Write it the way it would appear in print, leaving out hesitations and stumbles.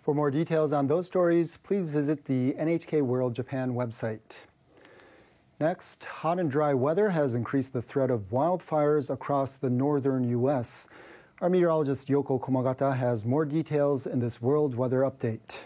For more details on those stories, please visit the NHK World Japan website. Next, hot and dry weather has increased the threat of wildfires across the northern U.S. Our meteorologist Yoko Komagata has more details in this World Weather Update.